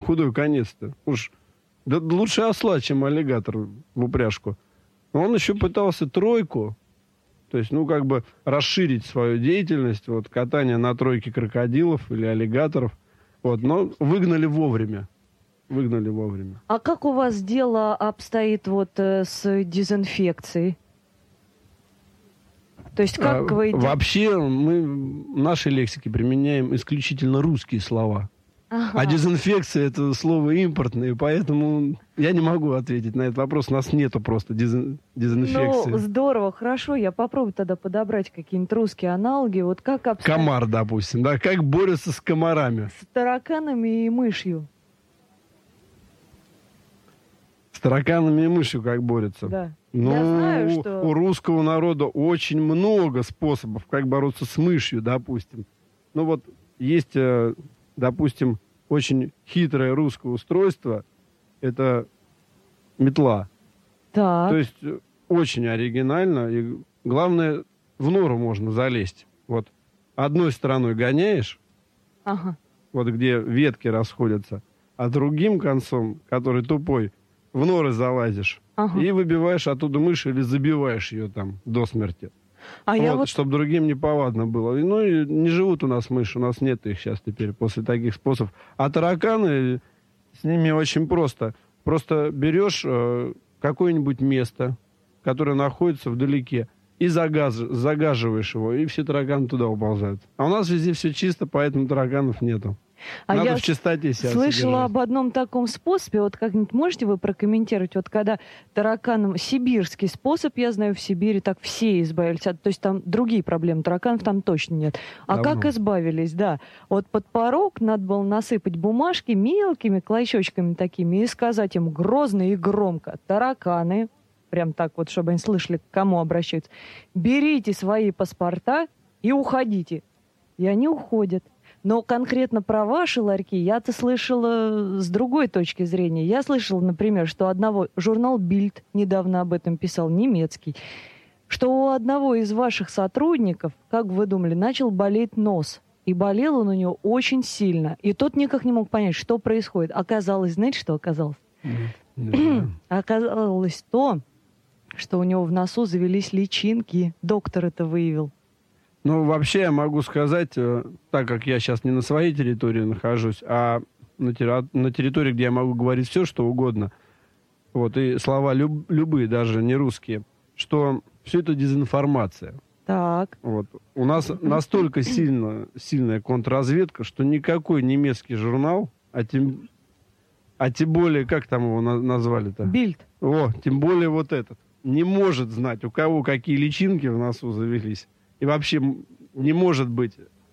худой конец-то? Уж да лучше осла, чем аллигатор в упряжку. Он еще пытался тройку, то есть, как бы расширить свою деятельность, вот, катание на тройке крокодилов или аллигаторов, вот, но выгнали вовремя. А как у вас дело обстоит вот с дезинфекцией? То есть как вы... Вообще мы в нашей лексике применяем исключительно русские слова. Ага. А дезинфекция — это слово импортное, поэтому я не могу ответить на этот вопрос. У нас нету просто дезинфекции. Ну, здорово, хорошо. Я попробую тогда подобрать какие-нибудь русские аналоги. Вот как обстоит... Комар, допустим, да? Как борются с комарами? С тараканами и мышью. С тараканами и мышью как борются? Да. Ну, я знаю, что... у русского народа очень много способов, как бороться с мышью, допустим. Ну вот есть... Допустим, очень хитрое русское устройство – это метла. Так. То есть очень оригинально. И главное, в нору можно залезть. Вот одной стороной гоняешь, ага. вот где ветки расходятся, а другим концом, который тупой, в норы залазишь. Ага. И выбиваешь оттуда мышь или забиваешь ее там до смерти. Чтобы другим не повадно было. Ну и не живут у нас мыши, у нас нет их сейчас теперь после таких способов. А тараканы, с ними очень просто. Просто берешь какое-нибудь место, которое находится вдалеке, и загаживаешь его, и все тараканы туда уползают. А у нас везде все чисто, поэтому тараканов нету. Надо я в чистоте себя слышала содержать. об одном таком способе, вот как-нибудь можете вы прокомментировать, вот когда тараканам, сибирский способ, я знаю, в Сибири так все избавились от, то есть там другие проблемы, тараканов там точно нет. А давно. Как избавились, да. Вот под порог надо было насыпать бумажки мелкими клочочками такими и сказать им грозно и громко: тараканы, прям так вот, чтобы они слышали, к кому обращаются, берите свои паспорта и уходите. И они уходят. Но конкретно про ваши ларьки я-то слышала с другой точки зрения. Я слышала, например, что журнал «Бильд» недавно об этом писал, немецкий, что у одного из ваших сотрудников, как вы думали, начал болеть нос. И болел он у него очень сильно. И тот никак не мог понять, что происходит. Оказалось, знаете, что оказалось? Оказалось то, что у него в носу завелись личинки. Доктор это выявил. Ну, вообще я могу сказать, так как я сейчас не на своей территории нахожусь, а на территории, где я могу говорить все, что угодно, вот, и слова любые, даже не русские, что все это дезинформация. Так. Вот. У нас настолько сильная контрразведка, что никакой немецкий журнал, а тем более, как там его назвали-то? Бильд. Тем более вот этот, не может знать, у кого какие личинки в носу завелись. И вообще не может быть.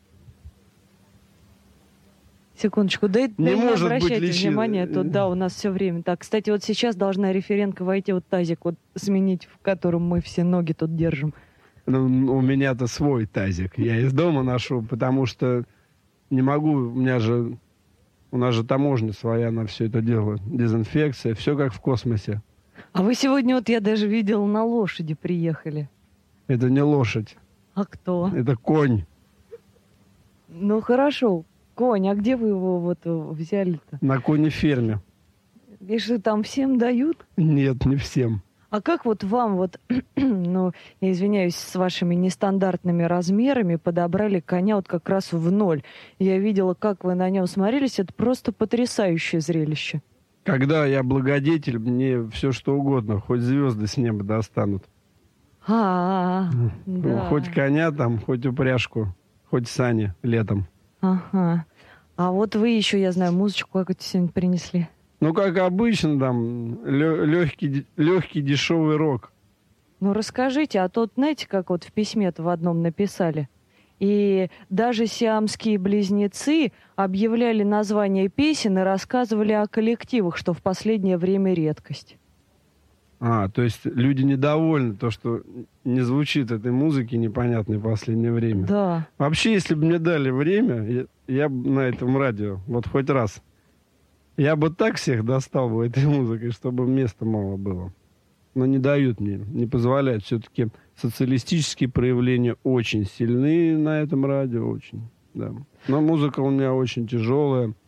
Секундочку, не обращайте внимания, тут да, у нас все время так. Кстати, вот сейчас должна Референко войти, вот тазик вот сменить, в котором мы все ноги тут держим. Ну, у меня-то свой тазик. Я из дома ношу, потому что не могу, у нас же таможня своя на все это дело. Дезинфекция, все как в космосе. А вы сегодня, вот я даже видел, на лошади приехали. Это не лошадь. А кто? Это конь. Ну, хорошо. Конь, а где вы его вот взяли-то? На конеферме. И что, там всем дают? Нет, не всем. А как вот вам вот, ну, я извиняюсь, с вашими нестандартными размерами подобрали коня вот как раз в ноль? Я видела, как вы на нем смотрелись. Это просто потрясающее зрелище. Когда я благодетель, мне все что угодно, хоть звезды с неба достанут. Да. Хоть коня там, хоть упряжку, хоть сани летом. Ага. А вот вы еще, я знаю, музычку какую-то сегодня принесли. Ну, как обычно, там, легкий дешевый рок. Ну, расскажите, а то, знаете, как вот в письме-то в одном написали? И даже сиамские близнецы объявляли названия песен и рассказывали о коллективах, что в последнее время редкость. То есть люди недовольны, то, что не звучит этой музыки непонятной в последнее время. Да. Вообще, если бы мне дали время, я бы на этом радио, вот хоть раз, я бы так всех достал бы этой музыкой, чтобы места мало было. Но не дают мне, не позволяют. Все-таки социалистические проявления очень сильны на этом радио, очень, да. Но музыка у меня очень тяжелая,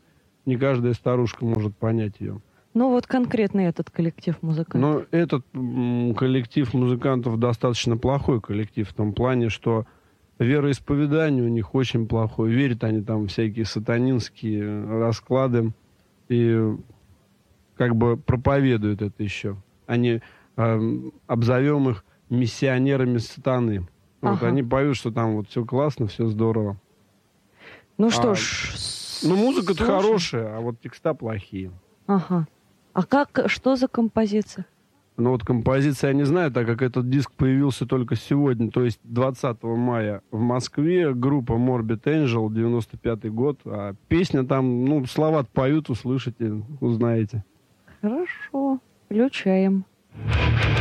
не каждая старушка может понять ее. Ну вот конкретно этот коллектив музыкантов. Но этот коллектив музыкантов достаточно плохой коллектив в том плане, что вероисповедание у них очень плохое. Верят они там в всякие сатанинские расклады и как бы проповедуют это еще. Они обзовем их миссионерами сатаны. Вот они поют, что там вот все классно, все здорово. Ну что ж... Ну, музыка-то хорошая, а вот текста плохие. Ага. А что за композиция? Ну вот композиция я не знаю, так как этот диск появился только сегодня, то есть 20 мая в Москве, группа Morbid Angel, 95-й год, а песня там, ну, слова поют, услышите, узнаете. Хорошо, включаем.